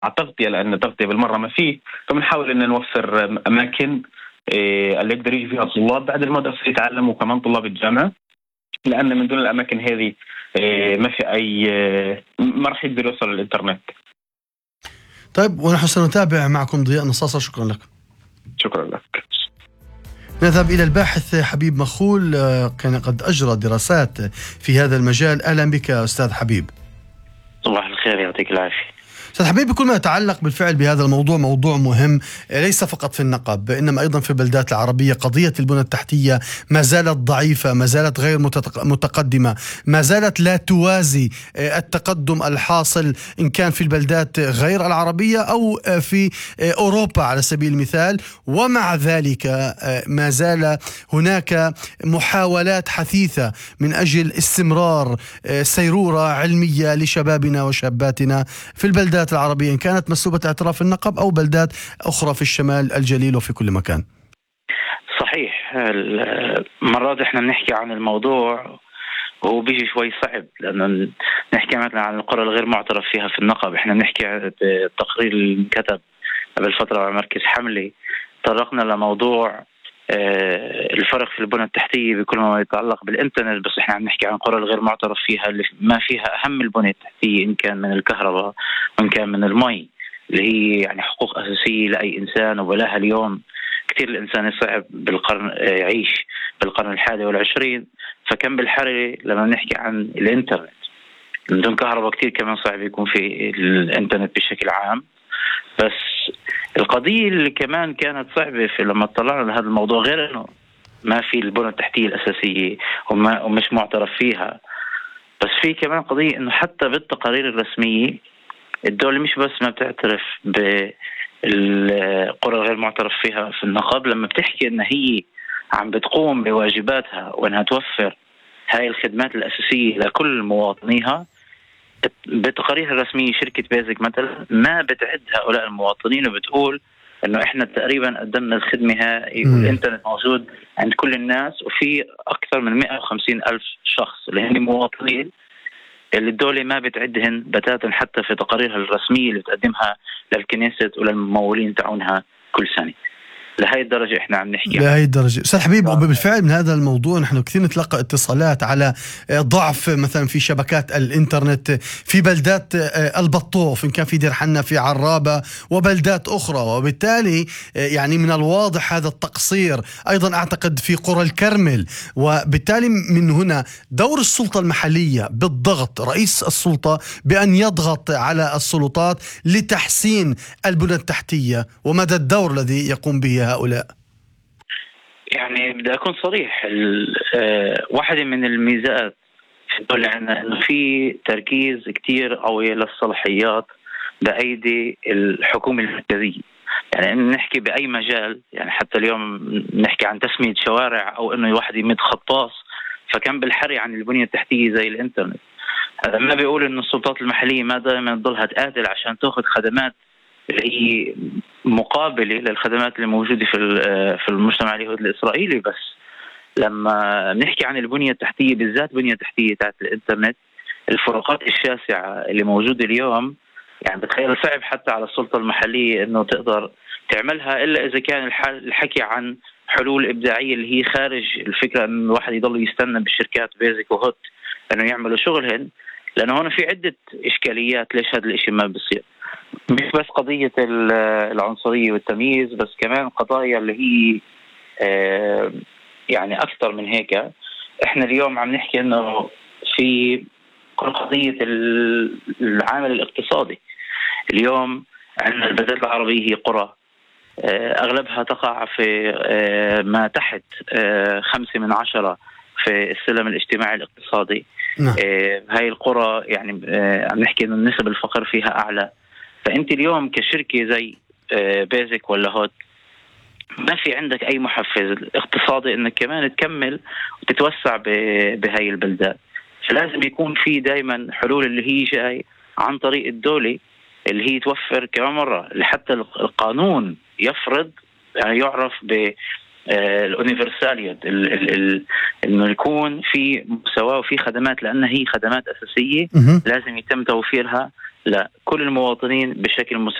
تغطية، لأن تغطية بالمرة ما فيه. فبنحاول أن نوفر أماكن اللي يقدر يجي فيها الطلاب بعد المدرسة يتعلموا، وكمان طلاب الجامعة، لأن من دون الأماكن هذه ما في أي ما راح يقدر يوصل للإنترنت. طيب، ونحن سنتابع معكم ضياء نصاصة. شكرا لك. شكرا لك. نذهب إلى الباحث حبيب مخول، كان قد أجرى دراسات في هذا المجال. أهلا بك أستاذ حبيب. صباح الخير، يعطيك العافية. أستاذ حبيب، بكل ما يتعلق بالفعل بهذا الموضوع، موضوع مهم ليس فقط في النقب إنما أيضا في البلدات العربية. قضية البنى التحتية ما زالت ضعيفة، ما زالت غير متقدمة، ما زالت لا توازي التقدم الحاصل إن كان في البلدات غير العربية أو في أوروبا على سبيل المثال. ومع ذلك ما زال هناك محاولات حثيثة من أجل استمرار سيرورة علمية لشبابنا وشاباتنا في البلدات العربية، إن كانت مسلوبة اعتراف النقب أو بلدات أخرى في الشمال الجليل وفي كل مكان. صحيح، مرات احنا بنحكي عن الموضوع وهو بيجي شوي صعب، لأنه نحكي مثلا عن القرى الغير معترف فيها في النقب. احنا بنحكي بالتقرير اللي انكتب قبل فترة على مركز حملي، طرقنا لموضوع الفرق في البنى التحتية بكل ما يتعلق بالإنترنت. بس احنا عم نحكي عن قرى الغير معترف فيها اللي ما فيها أهم البنى التحتية، إن كان من الكهرباء وإن كان من المي، اللي هي يعني حقوق أساسية لأي إنسان. وبلاها اليوم كتير الإنسان يصعب بالقرن يعيش بالقرن 21. فكم بالحري لما نحكي عن الإنترنت من دون كهرباء كتير كمان صعب يكون في الإنترنت بشكل عام. بس القضية اللي كمان كانت صعبة في لما اطلعنا لهذا الموضوع، غير انه ما في البنى التحتية الأساسية ومش معترف فيها، بس في كمان قضية انه حتى بالتقارير الرسمية الدولة مش بس ما بتعترف بالقرى الغير معترف فيها في النقب، لما بتحكي ان هي عم بتقوم بواجباتها وانها توفر هاي الخدمات الأساسية لكل مواطنيها، بتقاريرها الرسمية شركة بيزك مثلا ما بتعد هؤلاء المواطنين وبتقول انه احنا تقريبا قدمنا الخدمة هاي والانترنت موجود عند كل الناس، وفي اكثر من 150 ألف شخص اللي هن مواطنين اللي الدولة ما بتعدهن بتاتا حتى في تقاريرها الرسمية اللي بتقدمها للكنيست وللممولين تاعونها كل سنة. لهي الدرجة احنا عم نحكي لهي الدرجة. أستاذ حبيب، وبالفعل من هذا الموضوع نحن كثير نتلقى اتصالات على ضعف مثلا في شبكات الإنترنت في بلدات البطوف، إن كان في دير حنا في عرابة وبلدات أخرى، وبالتالي يعني من الواضح هذا التقصير أيضا أعتقد في قرى الكرمل. وبالتالي من هنا دور السلطة المحلية بالضغط، رئيس السلطة بأن يضغط على السلطات لتحسين البنى التحتية، ومدى الدور الذي يقوم به هؤلاء. يعني بدي أكون صريح، واحدة من الميزات في الدولة عندنا إنه في تركيز كتير قوي للصلاحيات بأيدي الحكومة المركزية. يعني إن نحكي بأي مجال، يعني حتى اليوم نحكي عن تسمية شوارع أو إنه الواحد يمد خطاص، فكان بالحري عن البنية التحتية زي الإنترنت. هذا ما بيقول إنه السلطات المحلية ما دائما تضلها تقاتل عشان تأخذ خدمات اللي هي مقابلة للخدمات اللي موجودة في المجتمع اليهودي الإسرائيلي. بس لما نحكي عن البنية التحتية بالذات البنية التحتية تاعت الإنترنت، الفروقات الشاسعة اللي موجودة اليوم، يعني بتخيل صعب حتى على السلطة المحلية إنه تقدر تعملها إلا إذا كان الحكي عن حلول إبداعية اللي هي خارج الفكرة إنه الواحد يضل يستنى بالشركات بيزك وهوت إنه يعملوا شغلهن. لأنه هنا في عدة إشكاليات ليش هذا الإشي ما بيصير. مش بس قضية العنصرية والتمييز، بس كمان قضايا اللي هي يعني أكثر من هيك. إحنا اليوم عم نحكي إنه في قضية العامل الاقتصادي. اليوم عندنا البلدات العربية هي قرى أغلبها تقع في ما تحت 5/10 في السلم الاجتماعي الاقتصادي. هاي القرى يعني عم نحكي إنه نسب الفقر فيها أعلى. فأنت اليوم كشركة زي بيزك ولا هوت ما في عندك أي محفز اقتصادي إنك كمان تكمل وتتوسع بهاي البلدات. فلازم يكون في دايما حلول اللي هي جاي عن طريق الدولة، اللي هي توفر كمان مرة لحتى القانون يفرض، يعني يعرف بالuniversaliyet انه يكون في مساواة وفي خدمات، لأن هي خدمات أساسية لازم يتم توفيرها لكل المواطنين بشكل